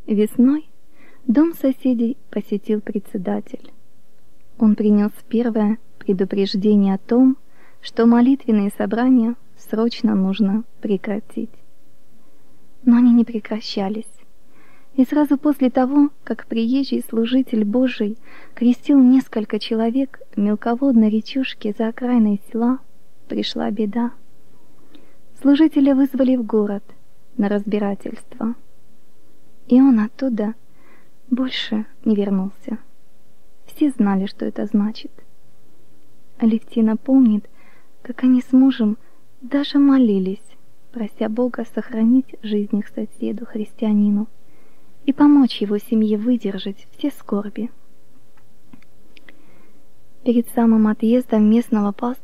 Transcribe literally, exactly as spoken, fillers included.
Весной дом соседей посетил председатель. Он принес первое предупреждение о том, что молитвенные собрания срочно нужно прекратить. Но они не прекращались. И сразу после того, как приезжий служитель Божий крестил несколько человек в мелководной речушке за окраиной села, пришла беда. Служителя вызвали в город на разбирательство, и он оттуда больше не вернулся. Все знали, что это значит. Алевтина помнит, как они с мужем даже молились, прося Бога сохранить жизнь их соседу, христианину, и помочь его семье выдержать все скорби. Перед самым отъездом местного пастора